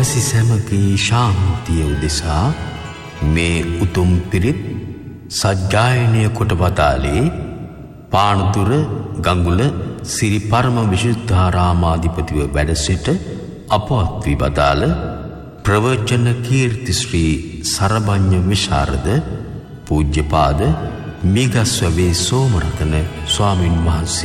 සැමගේ ශාන්තිය උදෙසා මේ උතුම් පිරිත් සජ්ජායනය කොට වදාළේ පානදුර ගඟුල සිරි පරම විශුද්ධාරාමාධිපතිව වැඩ සිට අපවත් වී වදාළ ප්‍රවචන කීර්ති ශ්‍රී සරභඤ්ඤ විශාරද පූජ්‍යපාද මිගස්වැවේ සෝමරතන ස්වාමින් වහන්සේ